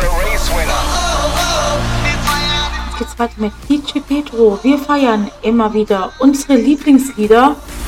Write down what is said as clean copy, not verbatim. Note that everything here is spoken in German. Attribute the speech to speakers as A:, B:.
A: Jetzt geht's weiter mit DJ Pedro. Wir feiern immer wieder unsere Lieblingslieder